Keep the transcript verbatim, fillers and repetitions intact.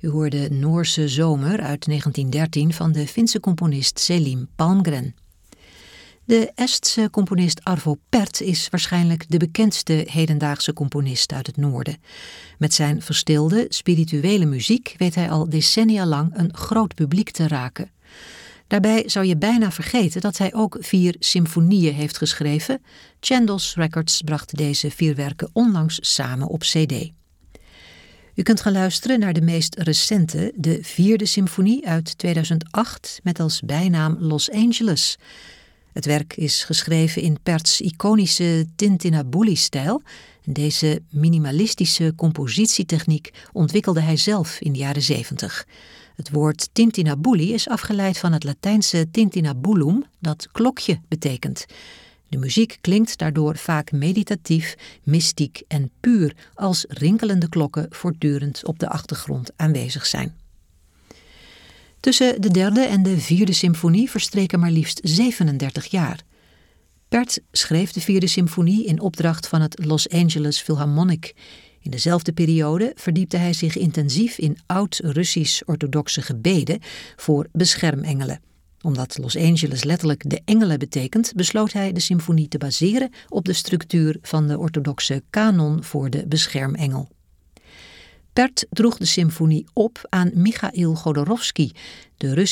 U hoorde Noorse Zomer uit negentien dertien van de Finse componist Selim Palmgren. De Estse componist Arvo Pärt is waarschijnlijk de bekendste hedendaagse componist uit het noorden. Met zijn verstilde, spirituele muziek weet hij al decennia lang een groot publiek te raken. Daarbij zou je bijna vergeten dat hij ook vier symfonieën heeft geschreven. Chandos Records bracht deze vier werken onlangs samen op cd. U kunt gaan luisteren naar de meest recente, de vierde symfonie uit tweeduizend acht, met als bijnaam Los Angeles. Het werk is geschreven in Pärts iconische Tintinabuli-stijl. Deze minimalistische compositietechniek ontwikkelde hij zelf in de jaren zeventig. Het woord tintinabuli is afgeleid van het Latijnse tintinabulum, dat klokje betekent. De muziek klinkt daardoor vaak meditatief, mystiek en puur, als rinkelende klokken voortdurend op de achtergrond aanwezig zijn. Tussen de derde en de vierde symfonie verstreken maar liefst zevenendertig jaar. Pärt schreef de vierde symfonie in opdracht van het Los Angeles Philharmonic. In dezelfde periode verdiepte hij zich intensief in oud-Russisch-orthodoxe gebeden voor beschermengelen. Omdat Los Angeles letterlijk de engelen betekent, besloot hij de symfonie te baseren op de structuur van de orthodoxe kanon voor de beschermengel. Pärt droeg de symfonie op aan Michail Godorowsky, de Russische